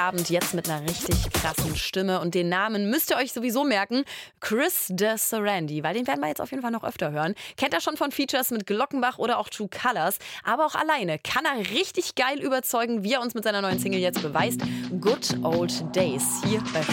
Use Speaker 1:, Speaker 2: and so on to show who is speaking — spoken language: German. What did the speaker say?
Speaker 1: Abend jetzt mit einer richtig krassen Stimme. Und den Namen müsst ihr euch sowieso merken. Chris de Sarandí, weil den werden wir jetzt auf jeden Fall noch öfter hören. Kennt er schon von Features mit Glockenbach oder auch True Colors. Aber auch alleine kann er richtig geil überzeugen, wie er uns mit seiner neuen Single jetzt beweist. Good Old Days hier bei